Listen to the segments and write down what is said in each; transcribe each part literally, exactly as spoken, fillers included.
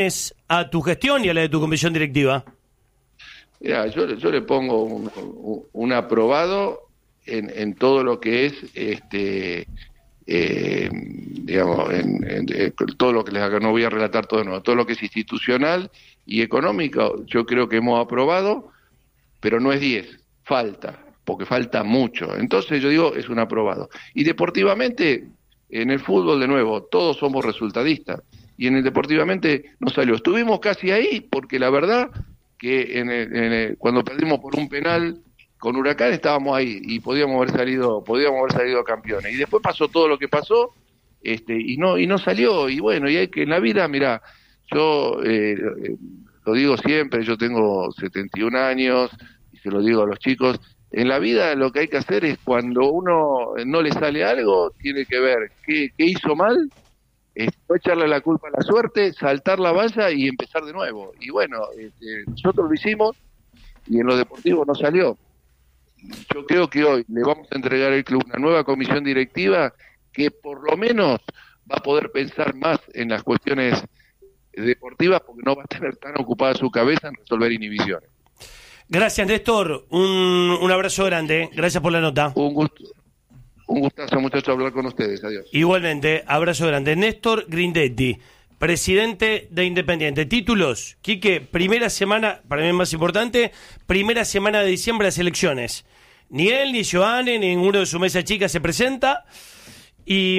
a tu gestión y a la de tu comisión directiva? Mira, yo, yo le pongo un, un aprobado en, en todo lo que es, este, eh, digamos, en, en, en todo lo que les haga, no voy a relatar todo de nuevo, todo lo que es institucional y económico, yo creo que hemos aprobado, pero no es diez, falta, porque falta mucho. Entonces yo digo, es un aprobado. Y deportivamente, en el fútbol, de nuevo, todos somos resultadistas. Y en el deportivamente no salió. Estuvimos casi ahí, porque la verdad que en el, en el, cuando perdimos por un penal con Huracán estábamos ahí y podíamos haber salido, podíamos haber salido campeones. Y después pasó todo lo que pasó, este, y no, y no salió. Y bueno, y hay que en la vida, mirá, yo eh, lo digo siempre, yo tengo setenta y un años, y se lo digo a los chicos, en la vida lo que hay que hacer es cuando uno no le sale algo, tiene que ver qué, qué hizo mal, no echarle la culpa a la suerte, saltar la valla y empezar de nuevo. Y bueno, este, nosotros lo hicimos y en lo deportivo no salió. Yo creo que hoy le vamos a entregar al club una nueva comisión directiva que por lo menos va a poder pensar más en las cuestiones deportivas, porque no va a tener tan ocupada su cabeza en resolver inhibiciones. Gracias, Néstor. Un, un abrazo grande. Gracias por la nota. Un gusto. Un gustazo, muchachos, hablar con ustedes. Adiós. Igualmente, abrazo grande. Néstor Grindetti, presidente de Independiente. Títulos, Quique, primera semana, para mí es más importante, primera semana de diciembre las elecciones. Ni él, ni Joanne, ni ninguno de su mesa chica se presenta. Y,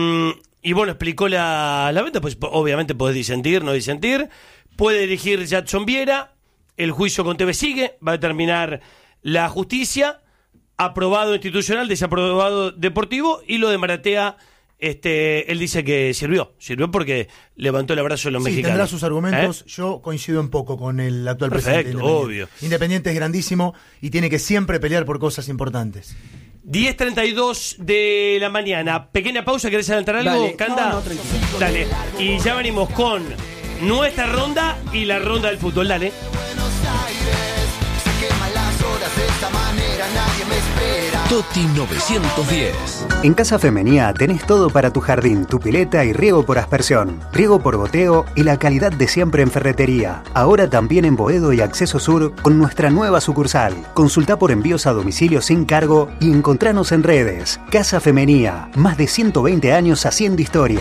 y bueno, explicó la, la venta, pues obviamente podés disentir, no disentir. Puede dirigir Jadson Viera. El juicio con T V sigue, va a determinar la justicia. Aprobado institucional, desaprobado deportivo, y lo de Maratea, este, él dice que sirvió, sirvió porque levantó el abrazo de los sí, mexicanos. Tendrá sus argumentos. ¿Eh? Yo coincido un poco con el actual Perfecto, presidente de Independiente. obvio. Independiente es grandísimo y tiene que siempre pelear por cosas importantes. diez treinta y dos de la mañana. Pequeña pausa, ¿querés adelantar algo, Dale. Canda? No, no, Dale, y ya venimos con nuestra ronda y la ronda del fútbol, dale. Toti novecientos diez. En Casa Femenía tenés todo para tu jardín, tu pileta y riego por aspersión, riego por goteo y la calidad de siempre en ferretería. Ahora también en Boedo y Acceso Sur con nuestra nueva sucursal. Consulta por envíos a domicilio sin cargo y encontranos en redes. Casa Femenía, más de ciento veinte años haciendo historia.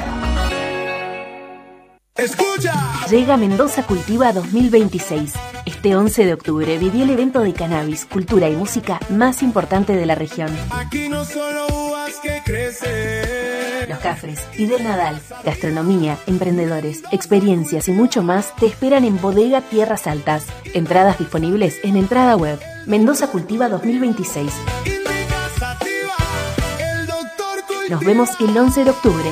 ¡Escucha! Llega Mendoza Cultiva dos mil veintiséis. Este once de octubre viví el evento de cannabis, cultura y música más importante de la región. Aquí no solo uvas que crecen. Los Cafres y del Nadal, gastronomía, emprendedores, experiencias y mucho más te esperan en Bodega Tierras Altas. Entradas disponibles en Entrada Web. Mendoza Cultiva dos mil veintiséis. Nos vemos el once de octubre.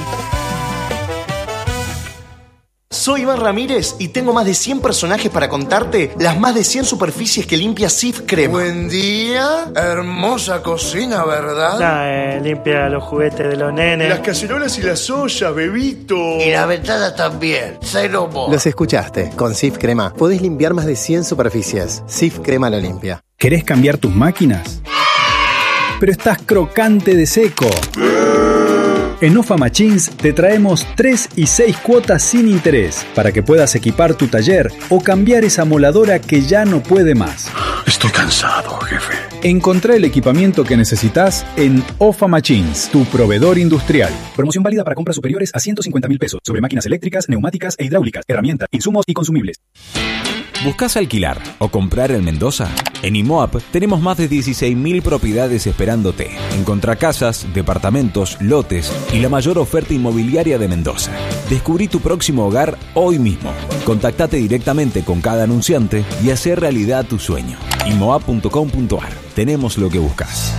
Soy Iván Ramírez y tengo más de cien personajes para contarte las más de cien superficies que limpia Sif Crema. Buen día, hermosa cocina, ¿verdad? Nah, eh, limpia los juguetes de los nenes. Las cacerolas y las ollas, bebito. Y la ventana también, cero mo. Los escuchaste, con Sif Crema podés limpiar más de cien superficies. Sif Crema lo limpia. ¿Querés cambiar tus máquinas? Pero estás crocante de seco. En Ofa Machines te traemos tres y seis cuotas sin interés para que puedas equipar tu taller o cambiar esa moladora que ya no puede más. Estoy cansado, jefe. Encontrá el equipamiento que necesitas en Ofa Machines, tu proveedor industrial. Promoción válida para compras superiores a ciento cincuenta mil pesos sobre máquinas eléctricas, neumáticas e hidráulicas, herramientas, insumos y consumibles. ¿Buscás alquilar o comprar en Mendoza? En IMOAP tenemos más de dieciséis mil propiedades esperándote. Encontrá casas, departamentos, lotes y la mayor oferta inmobiliaria de Mendoza. Descubrí tu próximo hogar hoy mismo. Contactate directamente con cada anunciante y hacé realidad tu sueño. I M O A P punto com punto a r. Tenemos lo que buscas.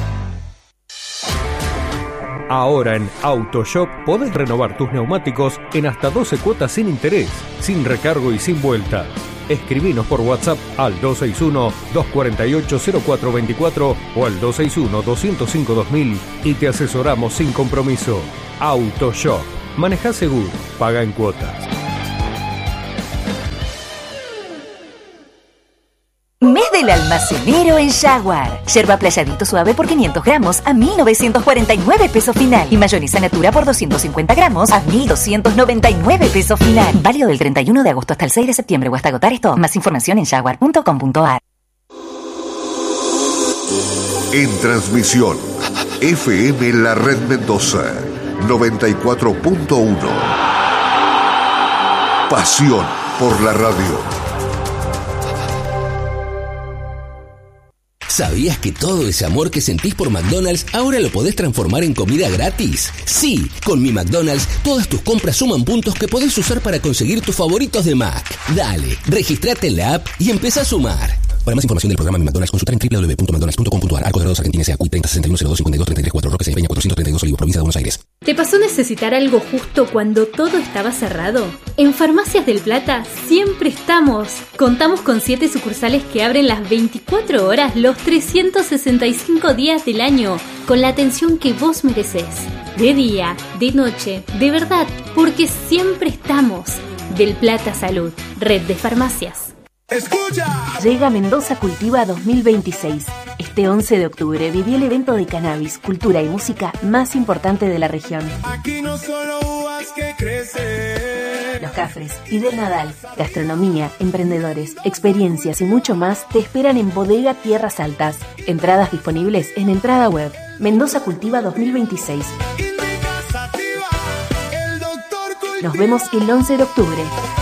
Ahora en AutoShop podés renovar tus neumáticos en hasta doce cuotas sin interés, sin recargo y sin vuelta. Escribinos por WhatsApp al dos seis uno, dos cuatro ocho, cero cuatro dos cuatro o al dos seis uno, dos cero cinco, dos mil y te asesoramos sin compromiso. AutoShop. Manejá seguro, paga en cuotas. Mes del El almacenero en Jaguar. Yerba Playadito suave por quinientos gramos a mil novecientos cuarenta y nueve pesos final. Y mayonesa Natura por doscientos cincuenta gramos a mil doscientos noventa y nueve pesos final. Válido del treinta y uno de agosto hasta el seis de septiembre o hasta agotar esto. Más información en jaguar punto com punto a r. En transmisión, F M La Red Mendoza, noventa y cuatro punto uno. Pasión por la radio. ¿Sabías que todo ese amor que sentís por McDonald's ahora lo podés transformar en comida gratis? Sí, con Mi McDonald's todas tus compras suman puntos que podés usar para conseguir tus favoritos de Mac. Dale, registrate en la app y empezá a sumar. Para más información del programa Mi McDonald's, consultar en doble u doble u doble u punto mcdonalds punto com punto a r. Arcos Dorados, Argentina, S A Q I treinta sesenta y uno cero dos cincuenta y dos treinta y tres cuatro, Roque Sáenz Peña cuatrocientos treinta y dos Olivos, provincia de Buenos Aires. ¿Te pasó necesitar algo justo cuando todo estaba cerrado? En Farmacias del Plata siempre estamos. Contamos con siete sucursales que abren las veinticuatro horas los trescientos sesenta y cinco días del año, con la atención que vos merecés. De día, de noche, de verdad, porque siempre estamos. Del Plata Salud, red de farmacias. ¡Escucha! Llega Mendoza Cultiva dos mil veintiséis. Este once de octubre viví el evento de cannabis, cultura y música más importante de la región. Aquí no solo uvas que crecen. Los Cafres, Fidel Nadal, gastronomía, emprendedores, experiencias y mucho más te esperan en Bodega Tierras Altas. Entradas disponibles en Entrada Web. Mendoza Cultiva dos mil veintiséis. Nos vemos el once de octubre.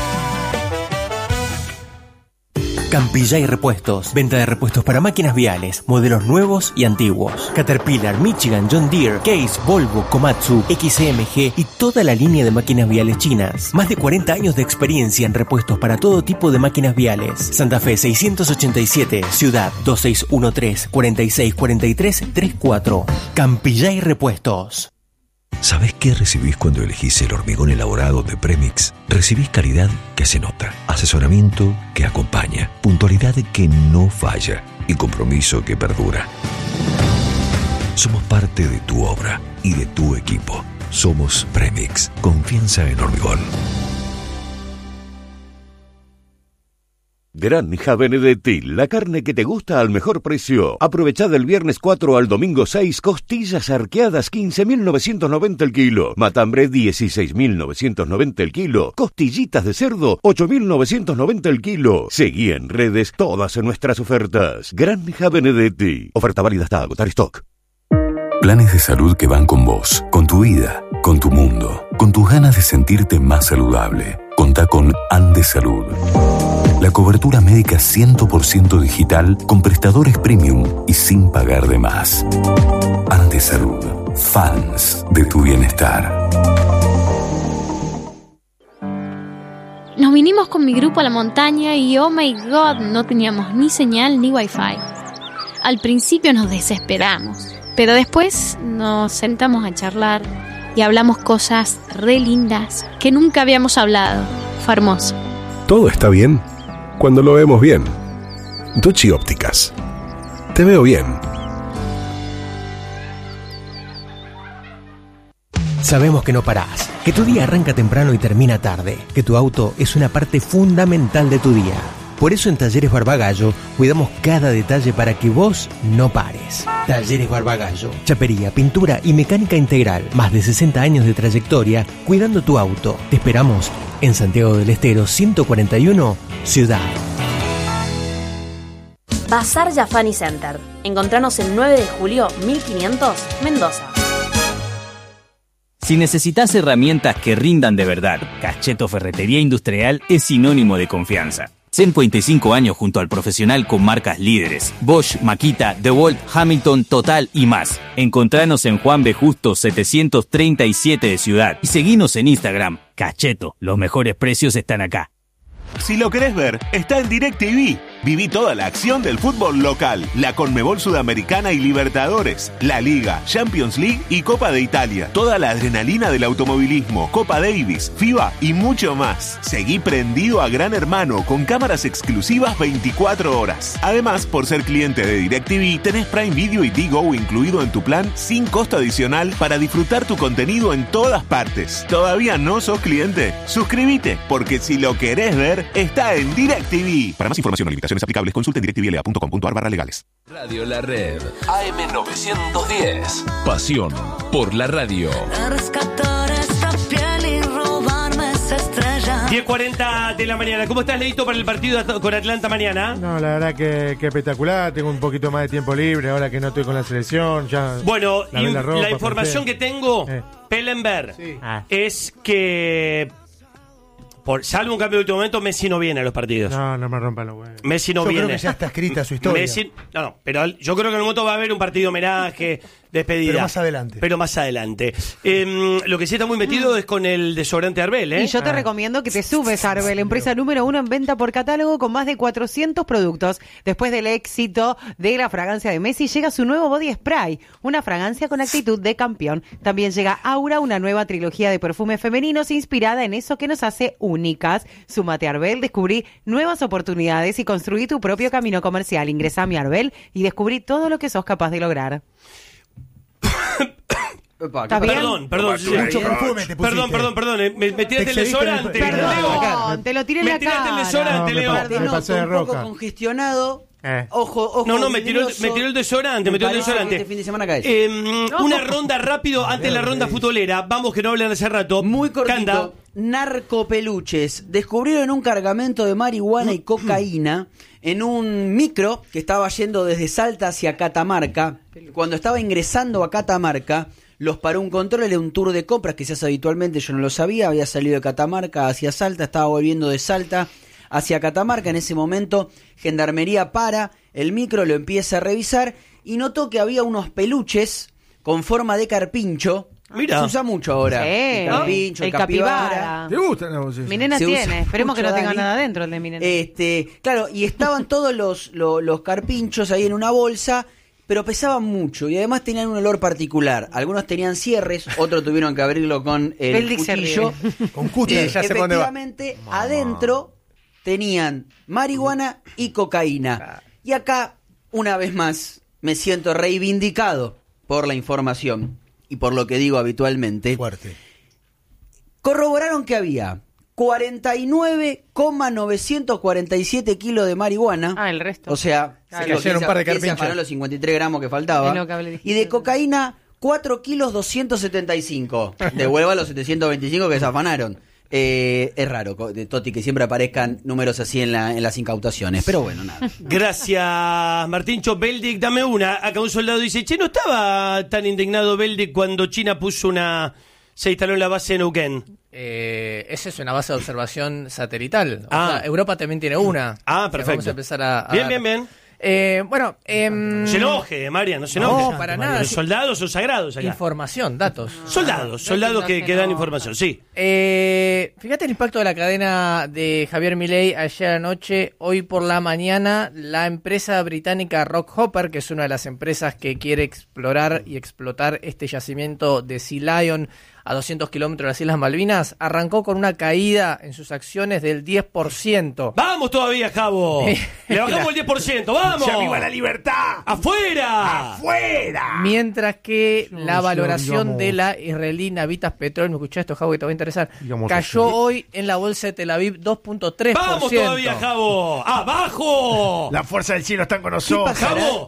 Campillay Repuestos. Venta de repuestos para máquinas viales, modelos nuevos y antiguos. Caterpillar, Michigan, John Deere, Case, Volvo, Komatsu, X M G y toda la línea de máquinas viales chinas. Más de cuarenta años de experiencia en repuestos para todo tipo de máquinas viales. Santa Fe seiscientos ochenta y siete, Ciudad dos seis uno tres, cuarenta y seis cuarenta y tres treinta y cuatro. Campillay Repuestos. ¿Sabés qué recibís cuando elegís el hormigón elaborado de Premix? Recibís calidad que se nota, asesoramiento que acompaña, puntualidad que no falla y compromiso que perdura. Somos parte de tu obra y de tu equipo. Somos Premix. Confianza en hormigón. Granja Benedetti, la carne que te gusta al mejor precio. Aprovechá del viernes cuatro al domingo seis, costillas arqueadas quince mil novecientos noventa el kilo, matambre dieciséis mil novecientos noventa el kilo, costillitas de cerdo ocho mil novecientos noventa el kilo. Seguí en redes todas nuestras ofertas. Granja Benedetti, oferta válida hasta agotar stock. Planes de salud que van con vos, con tu vida, con tu mundo, con tus ganas de sentirte más saludable. Contá con Andes Salud. La cobertura médica cien por ciento digital con prestadores premium y sin pagar de más. Andes Salud. Fans de tu bienestar. Nos vinimos con mi grupo a la montaña y oh my god, no teníamos ni señal ni wifi. Al principio nos desesperamos, pero después nos sentamos a charlar y hablamos cosas re lindas que nunca habíamos hablado. Fue hermoso. Todo está bien cuando lo vemos bien. Duchi Ópticas. Te veo bien. Sabemos que no parás, que tu día arranca temprano y termina tarde, que tu auto es una parte fundamental de tu día. Por eso en Talleres Barbagallo cuidamos cada detalle para que vos no pares. Talleres Barbagallo, chapería, pintura y mecánica integral. Más de sesenta años de trayectoria cuidando tu auto. Te esperamos en Santiago del Estero ciento cuarenta y uno, Ciudad. Bazar Yafani Center. Encontranos el nueve de julio mil quinientos, Mendoza. Si necesitas herramientas que rindan de verdad, Cacheto Ferretería Industrial es sinónimo de confianza. cincuenta y cinco años junto al profesional con marcas líderes. Bosch, Makita, DeWalt, Hamilton, Total y más. Encontranos en Juan B. Justo setecientos treinta y siete de Ciudad. Y seguinos en Instagram. Cacheto, los mejores precios están acá. Si lo querés ver, está en DirecTV. Viví toda la acción del fútbol local, la Conmebol Sudamericana y Libertadores, la Liga, Champions League y Copa de Italia. Toda la adrenalina del automovilismo, Copa Davis, FIBA y mucho más. Seguí prendido a Gran Hermano con cámaras exclusivas veinticuatro horas. Además, por ser cliente de DirecTV, tenés Prime Video y Digo incluido en tu plan sin costo adicional para disfrutar tu contenido en todas partes. ¿Todavía no sos cliente? Suscríbete, porque si lo querés ver, está en DirecTV. Para más información o limitaciones Restricciones aplicables. Consulte en directv punto com punto ar barra legales. Radio La Red. A M novecientos diez. Pasión por la radio. diez cuarenta de la mañana. ¿Cómo estás, Leito, para el partido con Atlanta mañana? No, la verdad que, que espectacular. Tengo un poquito más de tiempo libre ahora que no estoy con la selección. Ya bueno, lavé la, ropa, la información pensé. que tengo, eh. Pellenberg, sí. ah. es que, por salvo un cambio de último momento, Messi no viene a los partidos. No, no me rompan los huevos. Messi no yo viene. Yo creo que ya está escrita su historia. Messi, no, no, pero yo creo que en un momento va a haber un partido homenaje, despedida. Pero más adelante. Pero más adelante. Eh, lo que sí está muy metido es con el desodorante Arbel, ¿eh? Y yo te ah. recomiendo que te sumes a Arbel, empresa número uno en venta por catálogo con más de cuatrocientos productos. Después del éxito de la fragancia de Messi, llega su nuevo body spray, una fragancia con actitud de campeón. También llega Aura, una nueva trilogía de perfumes femeninos inspirada en eso que nos hace únicas. Súmate a Arbel, descubrí nuevas oportunidades y construí tu propio camino comercial. Ingresá a mi Arbel y descubrí todo lo que sos capaz de lograr. Perdón, perdón, sí, mucho perfume te perdón, perdón, perdón, eh, me, me tiraste el desodorante. Perdón, te lo tiré en la cara. Me tiraste el desodorante, no, Leo. Me, pa- me pasé de un poco roca. congestionado. Eh. Ojo, ojo. No, no, me tiró, vidrioso. me tiró el desodorante, me tiró el desodorante. Este fin de semana cae. Eh, una ronda rápido antes de la ronda futbolera. Vamos, que no hablan hace rato. Muy cortito. Canda. Narcopeluches. Descubrieron un cargamento de marihuana y cocaína en un micro que estaba yendo desde Salta hacia Catamarca. Cuando estaba ingresando a Catamarca, los paró un control, era un tour de compras que se hace habitualmente, yo no lo sabía, había salido de Catamarca hacia Salta, estaba volviendo de Salta hacia Catamarca. En ese momento, Gendarmería para el micro, lo empieza a revisar y notó que había unos peluches con forma de carpincho. Mira. Se usa mucho ahora. Sí, el carpincho, el el capibara. capibara. ¿Te gustan a vos eso? Mi nena Se tiene, usa esperemos que no mucho, tenga Dani. nada dentro el de mi nena. Este, claro, y estaban todos los, los, los carpinchos ahí en una bolsa, pero pesaban mucho y además tenían un olor particular. Algunos tenían cierres, otros tuvieron que abrirlo con el Beldic se cuchillo. Con cúter, Eh, ya sé por dónde va. efectivamente, adentro tenían marihuana y cocaína. Y acá, una vez más, me siento reivindicado por la información y por lo que digo habitualmente. Fuerte. Corroboraron que había cuarenta y nueve coma novecientos cuarenta y siete kilos de marihuana. Ah, el resto. O sea, Se digo, cayeron ¿quién un par de se- quién se carpinchos. afanó los cincuenta y tres gramos que faltaba? Es lo que hablé, Y de cocaína, cuatro kilos doscientos setenta y cinco. Devuelva los setecientos veinticinco que se afanaron. Eh, es raro, co- de Toti, que siempre aparezcan números así en, la, en las incautaciones. Pero bueno, nada. Gracias, Martincho. Beldic, dame una. Acá un soldado dice, che, ¿no estaba tan indignado Beldic cuando China puso una... se instaló en la base de Neuquén? Eh, esa es una base de observación satelital. O Ah. sea, Europa también tiene una. Ah, O sea, perfecto. Vamos a empezar a... a Bien, dar- bien, bien. Eh, bueno, eh, No se enoje, Marian, no se No, enoje. para nada. Los soldados son sagrados acá. Información, datos. Soldados, soldados que, que dan información, sí. Eh, fíjate el impacto de la cadena de Javier Milei ayer anoche. Hoy por la mañana, la empresa británica Rockhopper, que es una de las empresas que quiere explorar y explotar este yacimiento de Sea Lion a doscientos kilómetros de las Islas Malvinas, arrancó con una caída en sus acciones del diez por ciento. ¡Vamos todavía, Javo! ¡Le bajamos el diez por ciento! ¡Vamos! ¡Ya viva la libertad! ¡Afuera! ¡Afuera! Mientras que Yo, la yo, valoración digamos- de la israelí Navitas Petrol, me escuché esto, Javo, que te va a interesar, Digamos cayó así. hoy en la bolsa de Tel Aviv dos punto tres por ciento. ¡Vamos todavía, Javo! ¡Abajo! La fuerza del cielo está con nosotros. ¡Javo!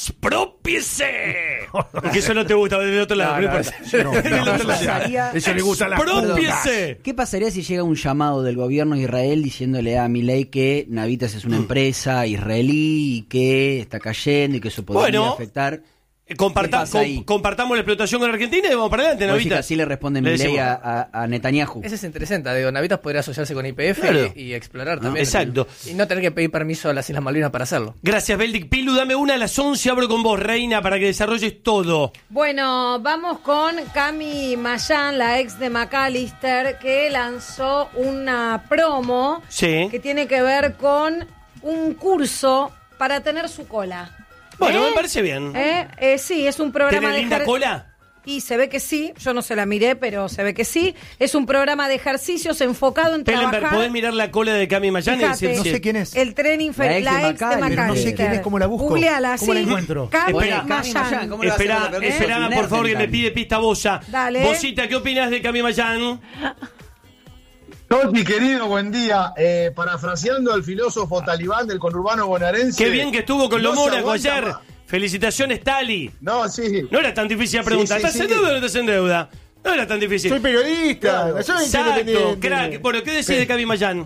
¡Expropiese! Porque eso no te gusta, del otro lado. No, no no, importa. No, Del no, otro no, lado. pasaría- Eso le gusta a las ¡Expropiese! ¿Qué pasaría si llega un llamado del gobierno de Israel diciéndole a Milei que Navitas es una empresa israelí y que está cayendo y que eso podría Bueno, afectar? Eh, comparta- ¿Qué pasa ahí? com- compartamos la explotación con Argentina y vamos para adelante, Vos decís que Navita. así le responde Le Eh, Milei decimos. a, a, a Netanyahu. Ese es interesante, digo, Navitas podría asociarse con I P F Claro. y, y explorar No, también. exacto. Y no tener que pedir permiso a las Islas Malvinas para hacerlo. Gracias, Beldic. Pilu, dame una a las once, abro con vos, reina, para que desarrolles todo. Bueno, vamos con Cami Mayan, la ex de McAllister, que lanzó una promo Sí. que tiene que ver con un curso para tener su cola. Bueno, ¿Eh? me parece bien. ¿Eh? Eh, sí, es un programa ¿Tiene de linda ejer- cola? Y se ve que sí, yo no se la miré, pero se ve que sí. Es un programa de ejercicios enfocado en Pellenberg, trabajar. ¿podés mirar la cola de Cami Mayan? y Fíjate, decir no si- sé quién es. El tren inferior, La la ex ex de de Macalester. Macalester. Pero no sé quién es, ¿cómo la busco? Googleala, ¿Cómo la sí. encuentro? Cami Espera, Mayan. ¿Cómo le vas a Espera, hacer la pregunta? espera, Sos un por favor, que me Nerdental. pide pista Bosa. Dale. Bosita, ¿qué opinas de Cami Mayan? Toti, querido, buen día. Eh, parafraseando al filósofo talibán del conurbano bonaerense. Qué bien que estuvo con lo no se Mónaco aguanta ayer. más. Felicitaciones, Tali. No, sí. No era tan difícil la pregunta. Sí, sí, ¿Estás sí. en deuda o no estás en deuda? No era tan difícil. Soy periodista, Claro. soy Exacto, independiente. crack. Bueno, ¿qué decís de Cami Mayán?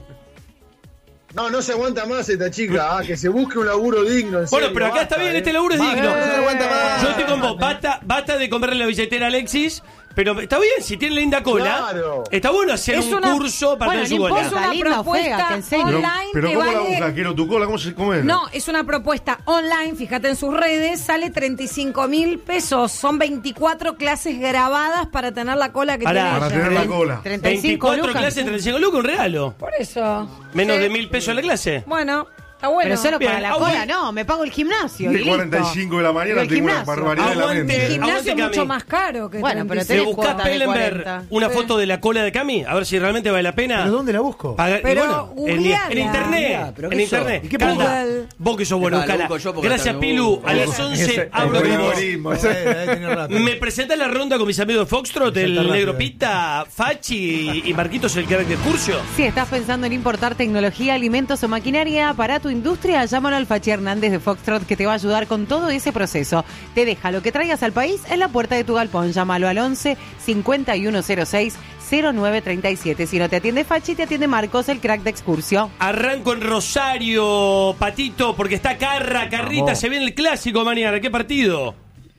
No, no se aguanta más esta chica. Ah, que se busque un laburo digno. En Bueno, serio, pero acá basta, está bien, eh. este laburo es Basta, digno. No se aguanta más. Yo estoy con vos. Basta, basta de comprarle la billetera a Alexis. Pero está bien, si tiene linda cola, Claro. está bueno hacer Es un una- curso para bueno, tener su no cola. importa, una Linda o propuesta fea, que enseñe. Pero, online pero que ¿cómo la vale- busca? Quiero tu cola, ¿cómo, se, cómo es? No, es una propuesta online, fíjate en sus redes, sale treinta y cinco mil pesos. Son veinticuatro clases grabadas para tener la cola que Pará. tiene Para ella. tener la cola. treinta y cinco veinticuatro lucas. clases, treinta y cinco lucas, un regalo. Por eso. Menos Sí. de mil pesos la clase. Bueno, está bueno. Pero solo Bien, para la aguante. cola, no, me pago el gimnasio. y De listo. cuarenta y cinco de la mañana El tengo una gimnasio. barbaridad en la Aguante. mente. El gimnasio es Aguante, mucho Cami. más caro que Bueno, pero ¿Le tenés buscás cuota de Pellenberg cuarenta. una Sí. foto de la cola de Cami? A ver si realmente vale la pena. ¿Pero dónde la busco? Pagar- y Pero bueno, en, googleala. en internet. Ya, pero en ¿qué internet. sos? ¿Y qué Cala, Google? vos que sos bueno, Claro, Cala. busco yo porque Gracias, hasta Pilu. busco. A las Ese- once ese- hablo el con vos. algoritmo, Me presenta la ronda con mis amigos de Foxtrot, el Presenta Negro rápido. Pita, Fachi y Marquitos, el crack de Curcio. Si estás pensando en importar tecnología, alimentos o maquinaria para tu industria, llámalo al Fachi Hernández de Foxtrot que te va a ayudar con todo ese proceso. Te deja lo que traigas al país en la puerta de tu galpón. Llámalo al once cincuenta y uno cero seis cero nueve treinta y siete. Si no te atiende Fachi, te atiende Marcos, el crack de Excursio. Arranco en Rosario, Patito, porque está Carra, Carrita, Vamos. se viene el clásico mañana. ¿Qué partido?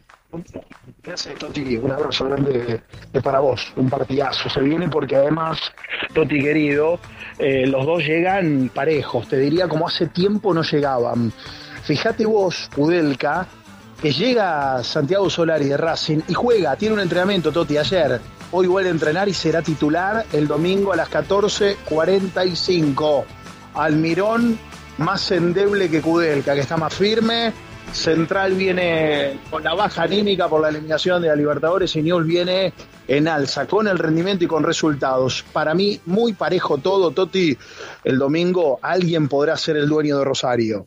¿Qué haces, Toti? Un abrazo grande es para vos, un partidazo. Se viene porque además, Toti querido, eh, los dos llegan parejos, te diría como hace tiempo no llegaban. Fíjate vos, Udelka, que llega Santiago Solari de Racing y juega, tiene un entrenamiento, Toti, ayer. Hoy vuelve a entrenar y será titular el domingo a las catorce cuarenta y cinco. Almirón más endeble que Kudelka, que está más firme. Central viene con la baja anímica por la eliminación de la Libertadores y Newell's viene en alza, con el rendimiento y con resultados. Para mí, muy parejo todo, Toti. El domingo alguien podrá ser el dueño de Rosario.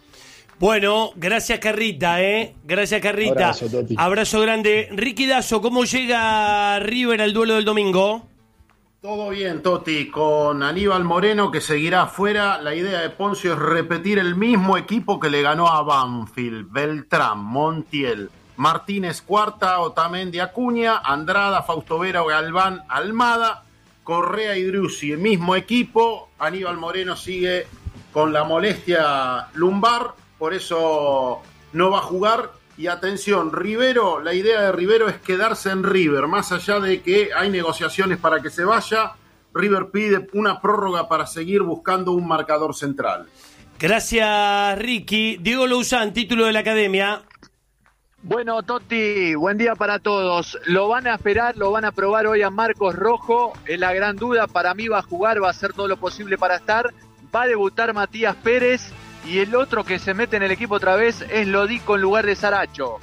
Bueno, gracias Carrita, ¿eh? Gracias Carrita. Abrazo, Toti. Abrazo grande. Ricky Dazo, ¿cómo llega River al duelo del domingo? Todo bien, Toti, con Aníbal Moreno que seguirá afuera. La idea de Poncio es repetir el mismo equipo que le ganó a Banfield, Beltrán, Montiel, Martínez Cuarta, Otamendi Acuña, Andrada, Fausto Vera, Galván, Almada, Correa y Driussi, el mismo equipo. Aníbal Moreno sigue con la molestia lumbar, por eso no va a jugar. Y atención, Rivero, la idea de Rivero es quedarse en River, más allá de que hay negociaciones para que se vaya. River pide una prórroga para seguir buscando un marcador central. Gracias Ricky. Diego Louzán, título de la academia. Bueno, Totti, buen día para todos. Lo van a esperar, lo van a probar hoy a Marcos Rojo. Es la gran duda, para mí va a jugar, va a hacer todo lo posible para estar. Va a debutar Matías Pérez. Y el otro que se mete en el equipo otra vez es Lodico en lugar de Saracho.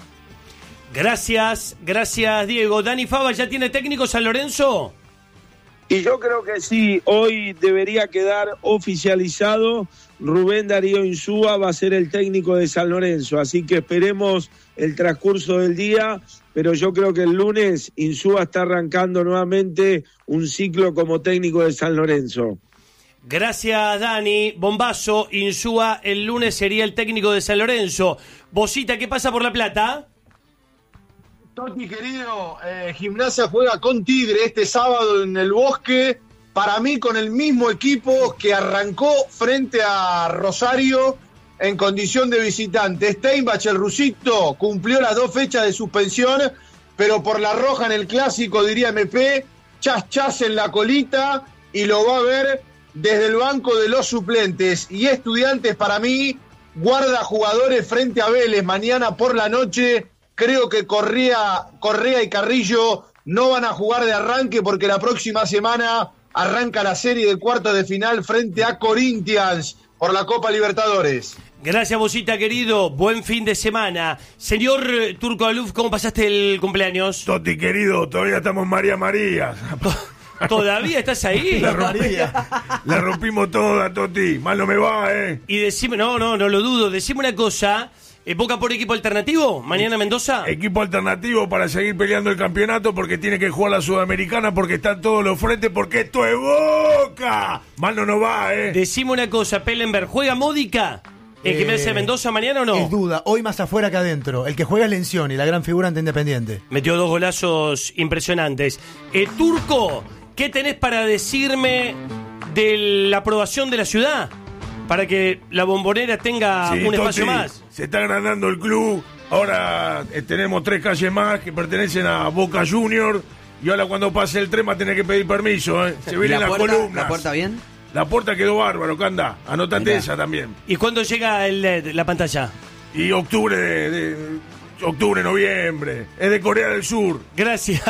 Gracias, gracias Diego. Dani Fava, ¿ya tiene técnico San Lorenzo? Y yo creo que sí, hoy debería quedar oficializado. Rubén Darío Insúa va a ser el técnico de San Lorenzo, así que esperemos el transcurso del día, pero yo creo que el lunes Insúa está arrancando nuevamente un ciclo como técnico de San Lorenzo. Gracias, Dani. Bombazo, Insúa, el lunes sería el técnico de San Lorenzo. Bosita, ¿qué pasa por La Plata? Toti, querido, eh, Gimnasia juega con Tigre este sábado en el Bosque. Para mí, con el mismo equipo que arrancó frente a Rosario en condición de visitante. Steinbach, el rusito, cumplió las dos fechas de suspensión, pero por la roja en el clásico, diría M P, chas chas en la colita y lo va a ver desde el banco de los suplentes. Y Estudiantes, para mí, guarda jugadores frente a Vélez mañana por la noche. Creo que Correa, Correa y Carrillo no van a jugar de arranque porque la próxima semana arranca la serie de cuartos de final frente a Corinthians por la Copa Libertadores. Gracias, Bosita, querido. Buen fin de semana. Señor eh, Turco Aluf, ¿cómo pasaste el cumpleaños? Toti, querido, todavía estamos María María. ¿Todavía estás ahí? La, rompí, la rompimos toda, Toti. Mal no me va, ¿eh? Y decime, no, no, no lo dudo. Decime una cosa. Eh, ¿Boca por equipo alternativo? ¿Mañana Mendoza? Equipo alternativo para seguir peleando el campeonato porque tiene que jugar la Sudamericana, porque están todos los frentes, porque esto es Boca. Mal no nos va, ¿eh? Decime una cosa, Pellenberg, ¿juega Módica en Eh, Gimnasia de Mendoza mañana o no? Es duda, hoy más afuera que adentro. El que juega es Lencioni, la gran figura ante Independiente. Metió dos golazos impresionantes. Eh, Turco, ¿qué tenés para decirme de la aprobación de la ciudad? Para que la Bombonera tenga Sí, un espacio Toti, más. Se está agrandando el club. Ahora eh, tenemos tres calles más que pertenecen a Boca Junior. Y ahora cuando pase el tren va a tener que pedir permiso, ¿eh? Se vienen ¿La las puerta- columnas. la puerta bien? La puerta quedó bárbaro, Canda. Anótate Mirá. esa también. ¿Y cuándo llega el L E D, la pantalla? Y octubre de, de- octubre, noviembre. Es de Corea del Sur. Gracias,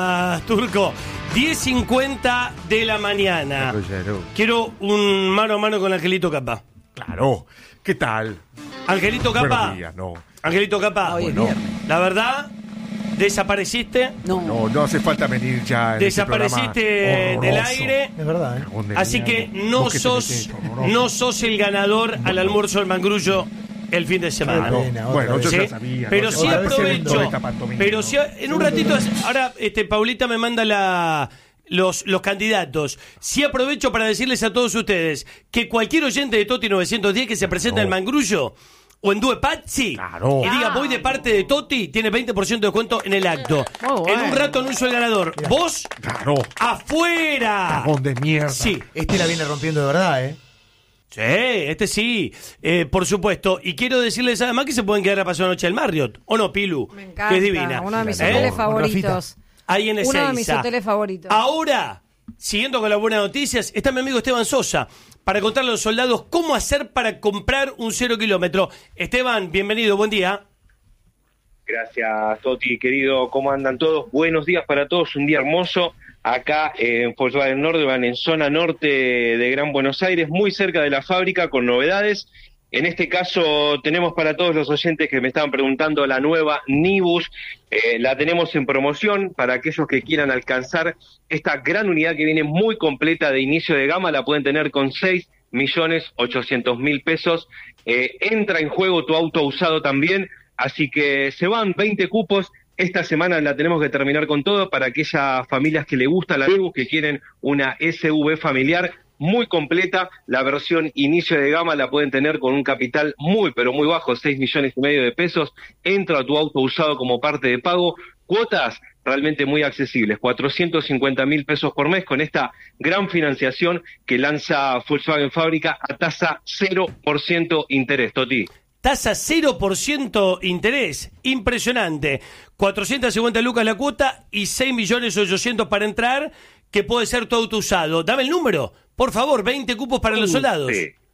Turco. diez cincuenta de la mañana. Quiero un mano a mano con Angelito Capa. Claro. ¿Qué tal? Angelito Capa. Buenos días, no. Angelito Capa. hoy es Bueno. La verdad, desapareciste. No, no hace falta venir ya. En Desapareciste este del programa aire. Es verdad, ¿eh? Así que no sos, no sos el ganador al almuerzo del Mangrullo el fin de semana. Qué pena, otra Bueno, yo ¿Sí? ya sabía, Pero ¿no? sí Otra vez se aprovecho. vendó esta pantomima, Pero ¿no? sí, en un ratito, ahora este Paulita me manda la los, los candidatos. Sí aprovecho para decirles a todos ustedes que cualquier oyente de Toti novecientos diez que se presenta en el Mangrullo o en Due Pazzi y diga voy de parte de Toti, tiene veinte por ciento de descuento en el acto. Muy bueno. En un rato anuncio el ganador. Vos, Claro. afuera. Cagón de mierda. Sí. Este la viene rompiendo de verdad, ¿eh? Sí, este sí, eh, por supuesto. Y quiero decirles además que se pueden quedar a pasar la noche al Marriott. ¿O no, Pilu? Me encanta. Que es divina. Uno de mis ¿Eh? hoteles favoritos. Ahí en Uno de mis Ezeiza. hoteles favoritos. Ahora, siguiendo con las buenas noticias, está mi amigo Esteban Sosa para contarle a los soldados cómo hacer para comprar un cero kilómetro. Esteban, bienvenido, buen día. Gracias, Toti, querido. ¿Cómo andan todos? Buenos días para todos. Un día hermoso acá en Volkswagen Nordban, en zona norte de Gran Buenos Aires, muy cerca de la fábrica, con novedades. En este caso tenemos para todos los oyentes que me estaban preguntando la nueva Nibus. Eh, la tenemos en promoción para aquellos que quieran alcanzar esta gran unidad que viene muy completa de inicio de gama. La pueden tener con seis millones ochocientos mil pesos. Eh, entra en juego tu auto usado también. Así que se van veinte cupos. Esta semana la tenemos que terminar con todo para aquellas familias que le gusta la Nibus, que quieren una S U V familiar muy completa. La versión inicio de gama la pueden tener con un capital muy, pero muy bajo, seis millones y medio de pesos. Entra a tu auto usado como parte de pago. Cuotas realmente muy accesibles, cuatrocientos cincuenta mil pesos por mes con esta gran financiación que lanza Volkswagen Fábrica a tasa cero por ciento interés, Toti. Tasa cero por ciento interés. Impresionante. cuatrocientos cincuenta lucas la cuota y seis millones ochocientos para entrar, que puede ser tu auto usado. Dame el número, por favor, veinte cupos para los soldados.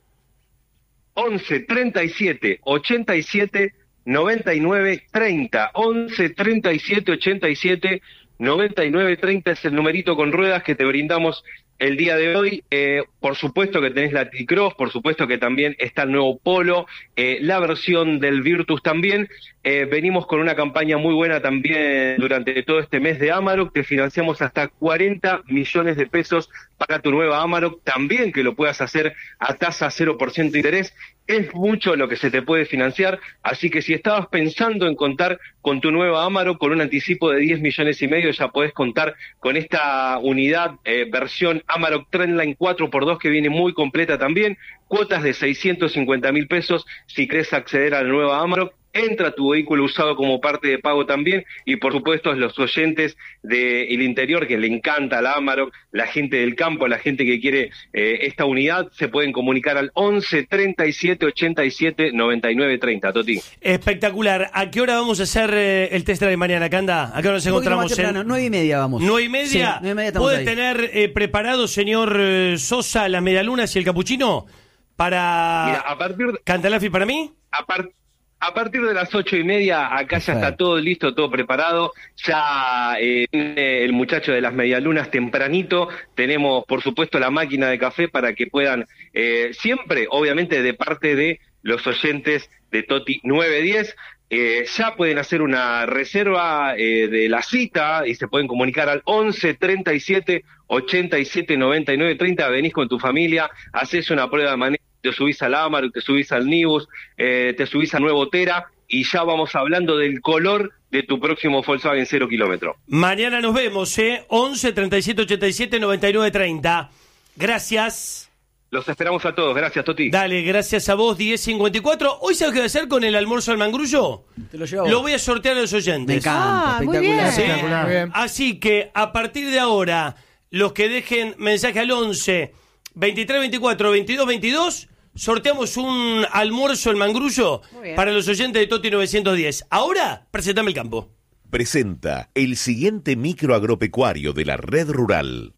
once treinta y siete ochenta y siete noventa y nueve treinta. once treinta y siete ochenta y siete noventa y nueve treinta es el numerito con ruedas que te brindamos el día de hoy. Eh, por supuesto que tenés la T-Cross, por supuesto que también está el nuevo Polo, eh, la versión del Virtus también. Eh, venimos con una campaña muy buena también durante todo este mes de Amarok. Te financiamos hasta cuarenta millones de pesos para tu nueva Amarok. También que lo puedas hacer a tasa cero por ciento de interés. Es mucho lo que se te puede financiar, así que si estabas pensando en contar con tu nueva Amarok con un anticipo de diez millones y medio, ya podés contar con esta unidad eh, versión Amarok Trendline cuatro por dos que viene muy completa también, cuotas de seiscientos cincuenta mil pesos si querés acceder a la nueva Amarok. Entra tu vehículo usado como parte de pago también, y por supuesto los oyentes del interior que le encanta la Amarok, la gente del campo, la gente que quiere eh, esta unidad, se pueden comunicar al once treinta y siete ochenta y siete noventa y nueve treinta, Toti. Espectacular. ¿A qué hora vamos a hacer eh, el test drive mañana, Canda? ¿A qué hora nos Un poquito encontramos? más temprano, nueve y media vamos. ¿Nueve y Sí, media? nueve y media estamos ¿Puede ahí. tener eh, preparado, señor eh, Sosa, las medialunas y el capuchino para Mira, a partir de... Cantalafi para mí? A partir A partir de las ocho y media, acá ya está todo listo, todo preparado. Ya eh, viene el muchacho de las medialunas tempranito. Tenemos, por supuesto, la máquina de café para que puedan, eh, siempre, obviamente, de parte de los oyentes de Toti nueve diez, eh, ya pueden hacer una reserva eh, de la cita y se pueden comunicar al once treinta y siete ochenta y siete noventa y nueve treinta. Venís con tu familia, haces una prueba de manejo, te subís al Amarok, te subís al Nibus, eh, te subís a Nuevo Tera y ya vamos hablando del color de tu próximo Volkswagen cero kilómetro. Mañana nos vemos, ¿eh? once, treinta y siete, ochenta y siete, noventa y nueve, treinta. Gracias. Los esperamos a todos. Gracias, Toti. Dale, gracias a vos, diez cincuenta y cuatro. ¿Hoy sabes qué voy a hacer con el almuerzo al mangrullo? Te lo llevo. Lo voy a sortear a los oyentes. Me encanta, Ah, muy espectacular. bien. ¿Sí? Espectacular. Muy bien. Así que a partir de ahora, los que dejen mensaje al once, veintitrés, veinticuatro, veintidós, veintidós, sorteamos un almuerzo al mangrullo Muy bien. para los oyentes de Toti novecientos diez. Ahora, presentame el campo. Presenta el siguiente micro agropecuario de la red rural.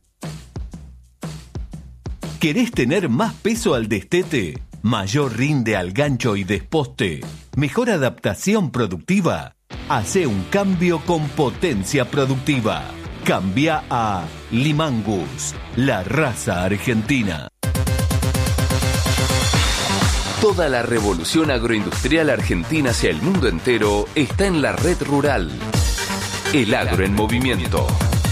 ¿Querés tener más peso al destete? ¿Mayor rinde al gancho y desposte? ¿Mejor adaptación productiva? Hacé un cambio con potencia productiva. Cambia a Limangus, la raza argentina. Toda la revolución agroindustrial argentina hacia el mundo entero está en la red rural. El agro en movimiento.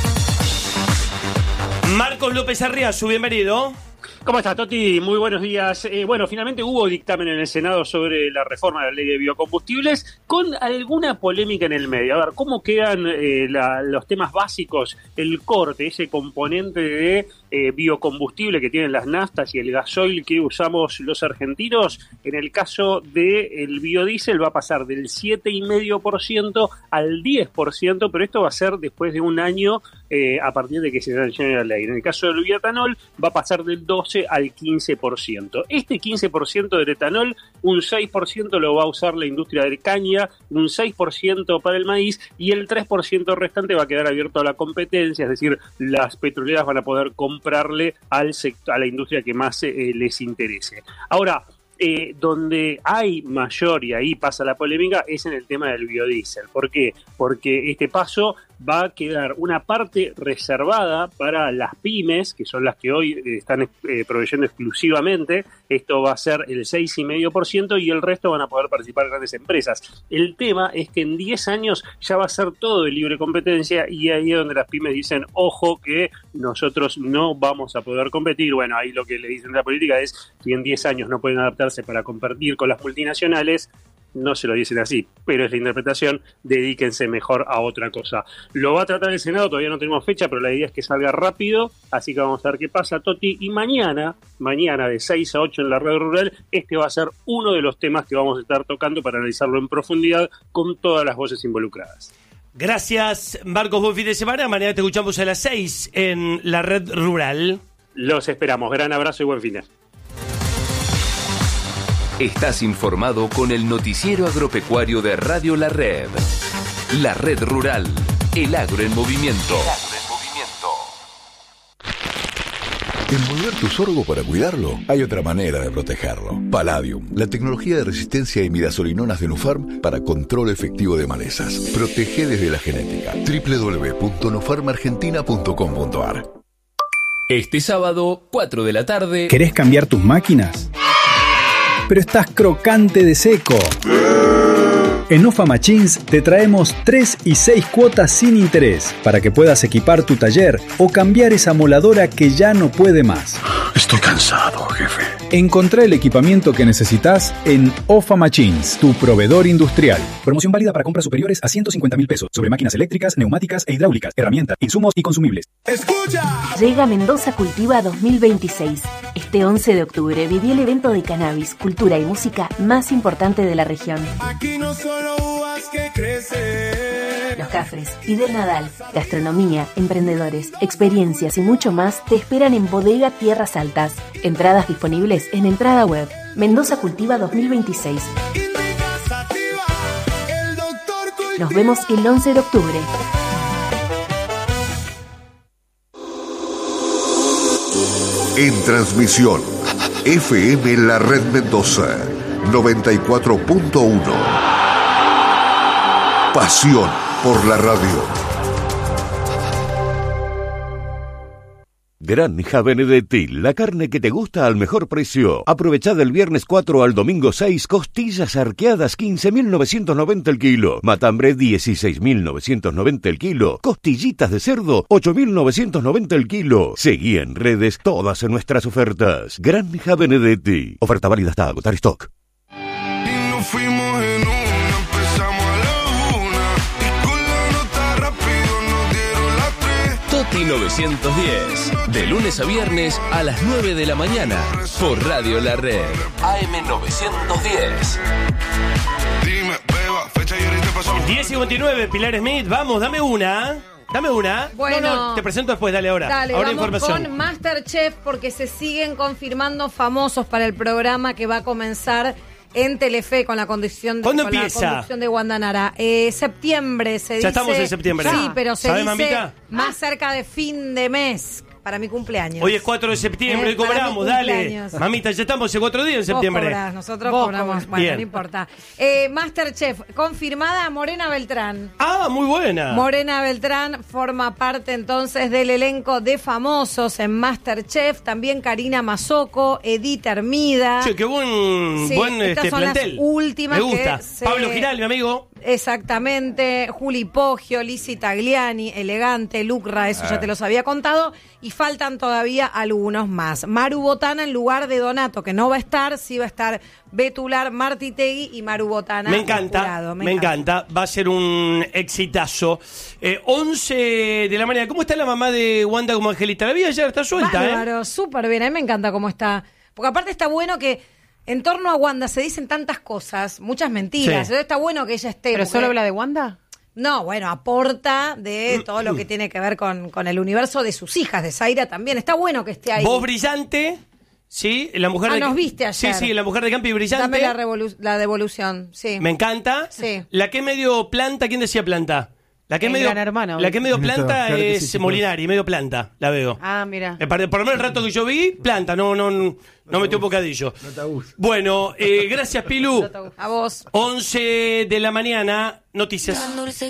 Marcos López Arriazu, bienvenido. ¿Cómo estás, Toti? Muy buenos días. Eh, bueno, finalmente hubo dictamen en el Senado sobre la reforma de la ley de biocombustibles con alguna polémica en el medio. A ver, ¿cómo quedan eh, la, los temas básicos? El corte, ese componente de eh, biocombustible que tienen las naftas y el gasoil que usamos los argentinos. En el caso del biodiesel va a pasar del siete coma cinco por ciento al diez por ciento, pero esto va a ser después de un año eh, a partir de que se sancione la ley. En el caso del bioetanol va a pasar del doce al quince por ciento. Este quince por ciento del etanol, un seis por ciento lo va a usar la industria de caña, un seis por ciento para el maíz y el tres por ciento restante va a quedar abierto a la competencia, es decir, las petroleras van a poder comprarle al sector, a la industria que más eh, les interese. Ahora, Eh, donde hay mayor, y ahí pasa la polémica, es en el tema del biodiesel. ¿Por qué? Porque este paso va a quedar una parte reservada para las pymes, que son las que hoy eh, están eh, proveyendo exclusivamente. Esto va a ser el seis coma cinco por ciento y el resto van a poder participar grandes empresas. El tema es que en diez años ya va a ser todo de libre competencia y ahí es donde las pymes dicen, ojo que nosotros no vamos a poder competir. Bueno, ahí lo que le dicen la política es que en diez años no pueden adaptarse para competir con las multinacionales. No se lo dicen así, pero es la interpretación, dedíquense mejor a otra cosa. Lo va a tratar el Senado, todavía no tenemos fecha, pero la idea es que salga rápido, así que vamos a ver qué pasa, Toti. Y mañana, mañana de seis a ocho en la red rural, este va a ser uno de los temas que vamos a estar tocando para analizarlo en profundidad con todas las voces involucradas. Gracias, Marcos, buen fin de semana. Mañana te escuchamos a las seis en la red rural. Los esperamos, gran abrazo y buen fin de semana. Estás informado con el noticiero agropecuario de Radio La Red. La Red Rural, el agro en movimiento. Envolver tu sorgo para cuidarlo, hay otra manera de protegerlo. Palladium, la tecnología de resistencia a imidazolinonas de Nufarm para control efectivo de malezas. Protege desde la genética. doble u doble u doble u punto nufarm argentina punto com punto a r. Este sábado, cuatro de la tarde. ¿Querés cambiar tus máquinas? Pero estás crocante de seco. En Ofa Machines te traemos tres y seis cuotas sin interés para que puedas equipar tu taller o cambiar esa moladora que ya no puede más. Estoy cansado, jefe. Encontrá el equipamiento que necesitas en Ofa Machines, tu proveedor industrial. Promoción válida para compras superiores a ciento cincuenta mil pesos sobre máquinas eléctricas, neumáticas e hidráulicas, herramientas, insumos y consumibles. ¡Escucha! Llega Mendoza Cultiva dos mil veintiséis. Este once de octubre viví el evento de cannabis, cultura y música más importante de la región. Aquí no solo uvas que crecen. Los Cafres, Fidel Nadal, gastronomía, emprendedores, experiencias y mucho más te esperan en Bodega Tierras Altas. Entradas disponibles en entrada web. Mendoza Cultiva dos mil veintiséis. Nos vemos el once de octubre. En transmisión, F M La Red Mendoza, noventa y cuatro punto uno. Pasión por la radio. Granja Benedetti, la carne que te gusta al mejor precio. Aprovechá del viernes cuatro al domingo seis, costillas arqueadas quince mil novecientos noventa el kilo, matambre dieciséis mil novecientos noventa el kilo, costillitas de cerdo ocho mil novecientos noventa el kilo. Seguí en redes todas nuestras ofertas. Granja Benedetti, oferta válida hasta agotar stock. Y nos fuimos en un novecientos diez. De lunes a viernes a las nueve de la mañana. Por Radio La Red. A M novecientos diez. diez cincuenta y nueve, Pilar Smith. Vamos, dame una. Dame una. Bueno. No, no, te presento después, dale ahora. Dale, ahora vamos información. con Masterchef porque se siguen confirmando famosos para el programa que va a comenzar en Telefe con la conducción, ¿Cuándo con empieza? la conducción de Wanda Nara. Eh, septiembre se dice. Ya estamos en septiembre. Sí, pero se ¿Sabe, dice mamita? más cerca de fin de mes. Para mi cumpleaños. Hoy es cuatro de septiembre, Eh, hoy para cobramos, mi dale. cumpleaños. Mamita, ya estamos en cuatro días en septiembre. Vos cobrás, nosotros Vos cobramos. cobrás. Bueno, Bien. no importa. Eh, Masterchef, confirmada Morena Beltrán. Ah, muy buena. Morena Beltrán forma parte entonces del elenco de famosos en Masterchef. También Karina Mazzocco, Edith Hermida. Che, qué buen, Sí, buen estas este, son las plantel. últimas Me gusta. que se- Pablo Giral, mi amigo. Exactamente, Juli Poggio, Lizzy Tagliani, Elegante, Lucra, eso Ah. ya te los había contado, y faltan todavía algunos más. Maru Botana en lugar de Donato, que no va a estar, sí va a estar Betular, Marti Tegui y Maru Botana. Me en encanta, jurado. me, encanta. Va a ser un exitazo. Eh, once de la mañana. ¿Cómo está la mamá de Wanda como Angelita? La vida ya está suelta, ¿eh? Bárbaro, súper bien, a mí me encanta cómo está. Porque aparte está bueno que en torno a Wanda se dicen tantas cosas, muchas mentiras. Sí. Entonces está bueno que ella esté. ¿Pero porque- solo habla de Wanda? No, bueno, aporta de todo lo que tiene que ver con, con el universo de sus hijas, de Zaira también. Está bueno que esté ahí. Voz brillante, ¿sí? La mujer Ah, de nos viste ayer. Sí, sí, la mujer de Campi brillante. Dame la, revolu- la devolución, sí. Me encanta. Sí. La que es medio planta, ¿quién decía planta? La que es En medio, Gran Hermano. la que es medio Ernesto, planta claro que es sí, chicos. Molinari, medio planta, la veo. Ah, mira. Eh, para- Por lo menos el rato que yo vi, planta, no, no, no, no metió un bocadillo. Bueno, eh, gracias, Pilu. A vos. once de la mañana, noticias.